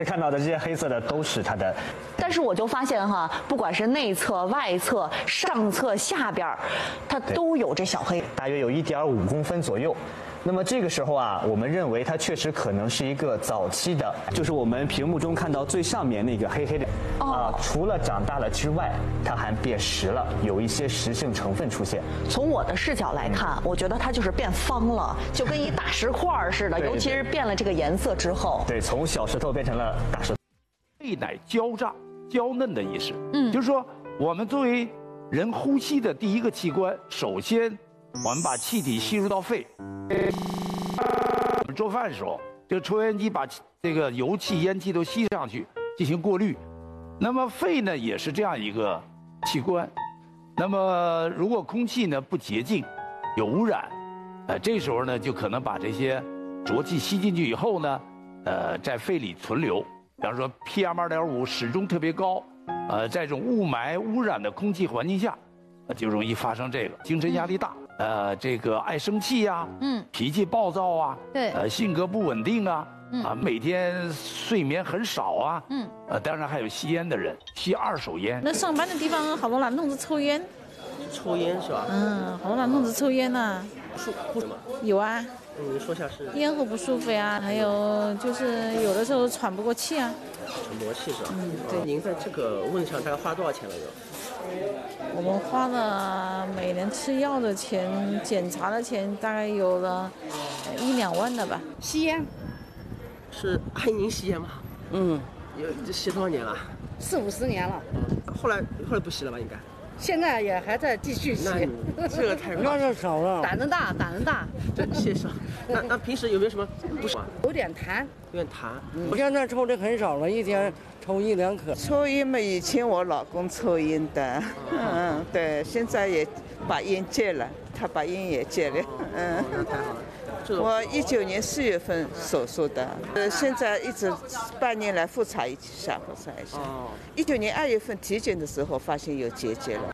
看到的这些黑色的都是它的。 但是我就发现哈，不管是内侧、外侧、上侧、下边，它都有这小黑， 大约有1.5公分左右。那么这个时候啊，我们认为它确实可能是一个早期的，就是我们屏幕中看到最上面那个黑黑的除了长大了之外，它还变实了，有一些实性成分出现。 从我的视角来看，我觉得它就是变方了，就跟一大石块似的，尤其是变了这个颜色之后。 对，从小石头变成了大石头。 肺乃焦炸、娇嫩的意思。就是说我们作为人呼吸的第一个器官，首先我们把气体吸入到肺。我们做饭的时候，这个抽烟机把这个油气、烟气都吸上去进行过滤。那么肺呢，也是这样一个器官。那么如果空气呢不洁净，有污染，这时候呢就可能把这些浊气吸进去以后呢，在肺里存留。比方说 PM2.5始终特别高，在这种雾霾污染的空气环境下，就容易发生这个精神压力大，这个爱生气呀，脾气暴躁啊， 对， 性格不稳定啊，每天睡眠很少啊，当然还有吸烟的人，吸二手烟。 那上班的地方好多男同志抽烟， 抽烟是吧？ 好多男同志抽烟呐。 不什么？ 有啊。 你说下是？ 咽喉不舒服呀，还有就是有的时候喘不过气啊。 喘不过气是吧？ 对。 您在这个问题上大概花了多少钱了有？ 我们花了每年吃药的钱、检查的钱，大概有了1、2万的吧。 吸烟。 是阿姨您吸烟吗？这吸多少年了 ？40、50年了。 后来不吸了吧？应该。 现在也还在继续吸。 那这个太那就少了。 胆子大。 这谢少。那平时有没有什么不爽？ 有点痰。 我现在抽的很少了，一天抽1、2颗。 抽烟嘛，以前我老公抽烟的，对，现在也把烟戒了，他把烟也戒了， 那太好了。 我19年4月份手术的，现在一直半年来复查一下。19年2月份体检的时候发现有结节了。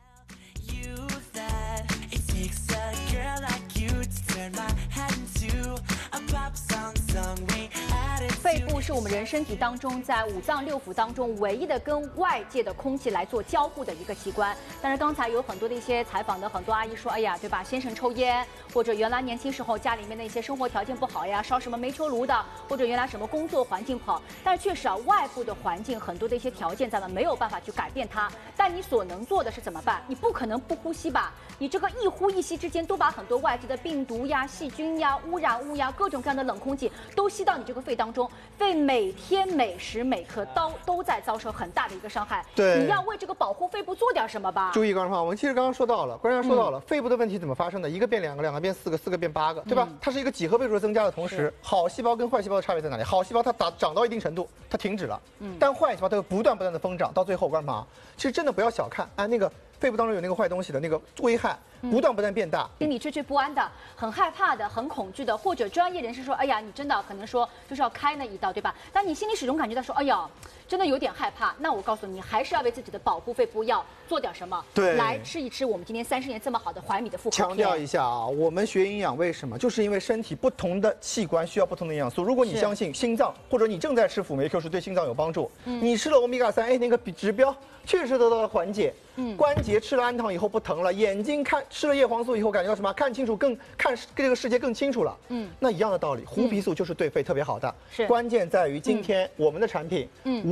肺部是我们人身体当中在5脏6腑当中唯一的跟外界的空气来做交互的一个器官。但是刚才有很多的一些采访的很多阿姨说，哎呀，对吧？先生抽烟，或者原来年轻时候家里面的一些生活条件不好呀，烧什么煤球炉的，或者原来什么工作环境不好。但是确实啊，外部的环境很多的一些条件咱们没有办法去改变它。但你所能做的是怎么办？你不可能不呼吸吧？你这个一呼一吸之间都把很多外界的病毒呀、细菌呀、污染物呀、各种各样的冷空气都吸到你这个肺当中。肺每天每时每刻都在遭受很大的一个伤害。 对， 你要为这个保护肺部做点什么吧。 注意，刚才我们其实刚刚说到了，关键说到了肺部的问题怎么发生的？1个变2个，2个变4个，4个变8个，对吧？它是一个几何倍数的增加的同时，好细胞跟坏细胞的差别在哪里？好细胞它长到一定程度，它停止了，但坏细胞它会不断的疯长，到最后干嘛？其实真的不要小看，那个肺部当中有那个坏东西的那个危害，不断变大， 心里惴惴不安的，很害怕的，很恐惧的，或者专业人士说，哎呀，你真的可能说就是要开那一刀，对吧？但你心里始终感觉到说，哎呀，真的有点害怕。那我告诉你，还是要为自己的保护肺部要做点什么。 对， 来吃一吃我们今天30年这么好的怀米的复合片。 强调一下啊，我们学营养为什么？就是因为身体不同的器官需要不同的营养素。如果你相信心脏，或者你正在吃辅酶 Q 是对心脏有帮助，你吃了欧米伽3，那个指标确实得到了缓解。关节吃了氨糖以后不疼了，眼睛吃了叶黄素以后感觉到什么？看清楚看这个世界更清楚了。那一样的道理，胡皮素就是对肺特别好的。关键在于今天我们的产品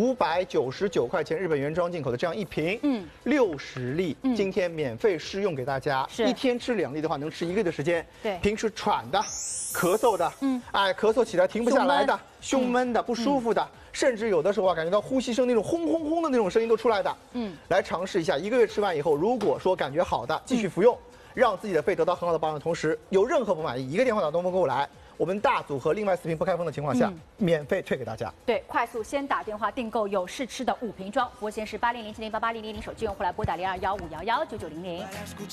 ，599块钱日本原装进口的这样一瓶，60粒，今天免费试用给大家。一天吃2粒的话，能吃1个月的时间。 对， 平时喘的、咳嗽的，咳嗽起来停不下来的、胸闷的、不舒服的。甚至有的时候感觉到呼吸声那种轰轰轰的那种声音都出来的，来尝试一下，1个月吃完以后，如果说感觉好的，继续服用，让自己的肺得到很好的保养的同时，有任何不满意，1个电话打东风购物来，我们大组合另外4瓶不开封的情况下，免费退给大家。 对，快速先打电话订购有试吃的5瓶装，服务线是8007088000，手机用户来拨打0215119900。